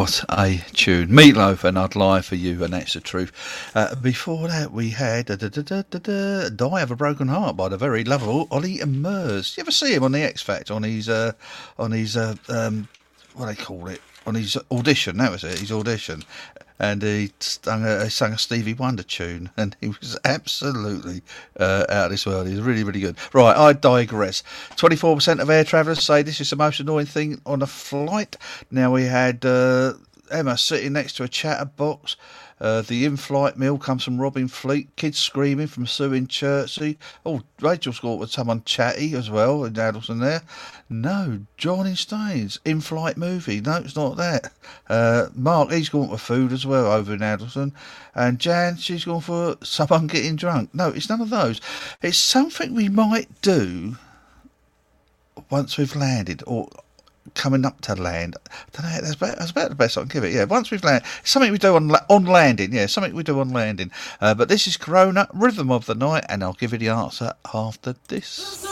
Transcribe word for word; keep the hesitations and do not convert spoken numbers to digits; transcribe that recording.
What a tune. Meatloaf and I'd Lie For You, and that's the truth. Uh, before that we had da, da, da, da, da, da, Die of a Broken Heart by the very lovable Ollie Murs. You ever see him on the X Factor on his, uh, on his uh, um, what do they call it? On his audition, that was it, his audition. And he sung a, he sang a Stevie Wonder tune, and he was absolutely uh, out of this world. He was really, really good. Right, I digress. twenty-four percent of air travellers say this is the most annoying thing on a flight. Now, we had uh, Emma sitting next to a chatterbox. Uh, the in-flight meal comes from Robin Fleet. Kids screaming from Sue in Chertsey. Oh, Rachel's got with someone chatty as well in Addleston there. No, John in Staines. In-flight movie. No, it's not that. Uh, Mark, he's gone for food as well over in Addleston. And Jan, she's gone for someone getting drunk. No, it's none of those. It's something we might do once we've landed, or coming up to land. I don't know, that's about, that's about the best I can give it. Yeah, once we've landed, something we do on on landing. Yeah, something we do on landing. Uh, but this is Corona, Rhythm of the Night, and I'll give you the answer after this.